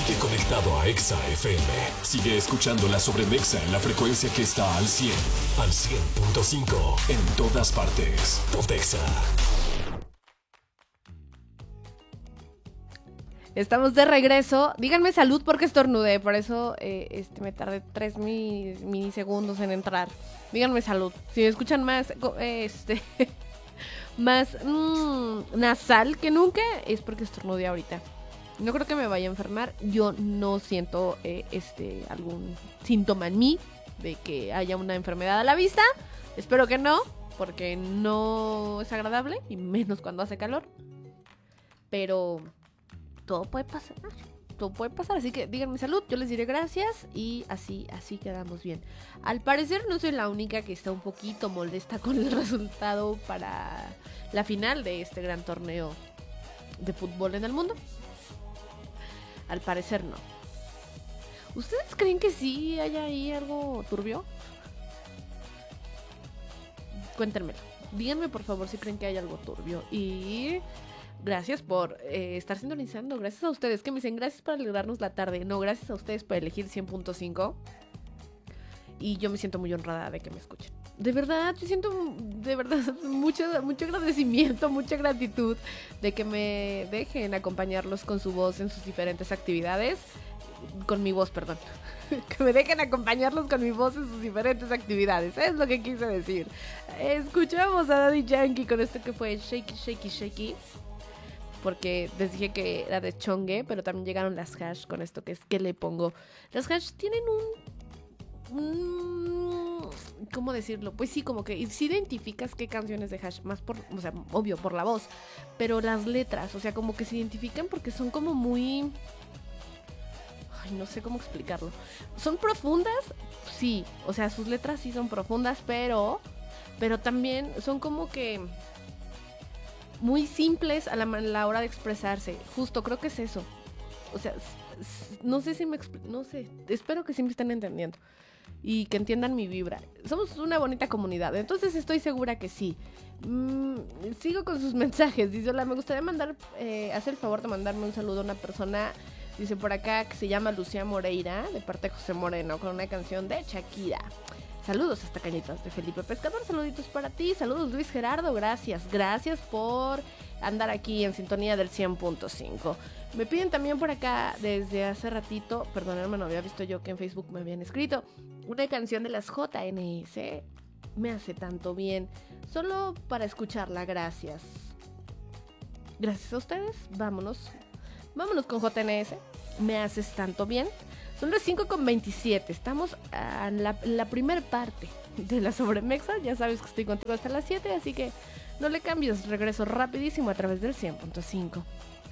Sigue conectado a Exa FM. Sigue escuchando la Sobremexa en la frecuencia que está al 100, al 100.5, en todas partes. Pontexa. Estamos de regreso. Díganme salud porque estornudé, por eso me tardé 3 milisegundos en entrar. Díganme salud. Si me escuchan más más nasal que nunca, es porque estornudé ahorita. No creo que me vaya a enfermar. Yo no siento algún síntoma en mí de que haya una enfermedad a la vista. Espero que no, porque no es agradable, y menos cuando hace calor. Pero todo puede pasar. Todo puede pasar, así que díganme salud, yo les diré gracias y así quedamos bien. Al parecer no soy la única que está un poquito molesta con el resultado para la final de este gran torneo de fútbol en el mundo. Al parecer no. ¿Ustedes creen que sí hay ahí algo turbio? Cuéntenmelo. Díganme por favor si creen que hay algo turbio. Y gracias por estar sintonizando. Gracias a ustedes que me dicen gracias por alegrarnos la tarde. No, gracias a ustedes por elegir 100.5. Y yo me siento muy honrada de que me escuchen. De verdad, yo siento mucho agradecimiento, mucha gratitud de que me dejen acompañarlos con su voz en sus diferentes actividades. Con mi voz, perdón. Que me dejen acompañarlos con mi voz en sus diferentes actividades. Es lo que quise decir. Escuchamos a Daddy Yankee con esto que fue Shaky, Shaky, Shaky. Porque les dije que era de chongue, pero también llegaron las hash con esto que es que le pongo. Las hash tienen ¿cómo decirlo? Pues sí, como que si identificas qué canciones de hash, más por, o sea, obvio, por la voz, pero las letras, o sea, como que se identifican porque son como muy... Ay, no sé cómo explicarlo. ¿Son profundas? Sí, o sea, sus letras sí son profundas, pero también son como que muy simples a la hora de expresarse. Justo, creo que es eso. O sea, no sé si no sé, espero que sí me estén entendiendo y que entiendan mi vibra. Somos una bonita comunidad, entonces estoy segura que sí. Sigo con sus mensajes. Dice, hola, me gustaría hacer el favor de mandarme un saludo a una persona, dice por acá, que se llama Lucía Moreira, de parte de José Moreno, con una canción de Shakira. Saludos hasta Cañitas de Felipe Pescador, saluditos para ti, saludos Luis Gerardo, gracias por andar aquí en sintonía del 100.5. Me piden también por acá desde hace ratito, perdónenme, no había visto yo que en Facebook me habían escrito, una canción de las JNS, me hace tanto bien, solo para escucharla, gracias. Gracias a ustedes, vámonos con JNS, me haces tanto bien. Son las 5:27, estamos a la primer parte de la Sobremexa, ya sabes que estoy contigo hasta las 7, así que no le cambies, regreso rapidísimo a través del 100.5.